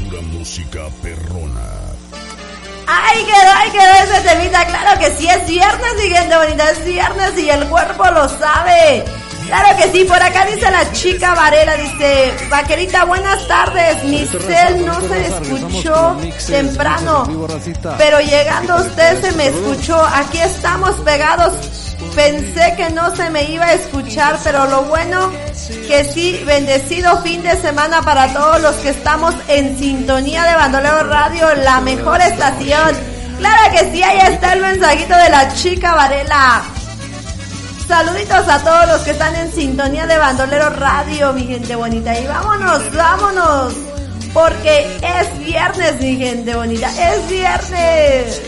Pura música perrona. ¡Ay, quedó ese temita! ¡Claro que sí! Es viernes, mi gente bonita, es viernes y el cuerpo lo sabe. Claro que sí, por acá dice la chica Varela, dice, vaquerita, buenas tardes, mi cel no se escuchó temprano, pero llegando usted se me escuchó, aquí estamos pegados, pensé que no se me iba a escuchar, pero lo bueno que sí, bendecido fin de semana para todos los que estamos en sintonía de Bandolero Radio, la mejor estación. Claro que sí, ahí está el mensajito de la chica Varela. Saluditos a todos los que están en sintonía de Bandolero Radio, mi gente bonita. Y vámonos, porque es viernes, mi gente bonita, es viernes.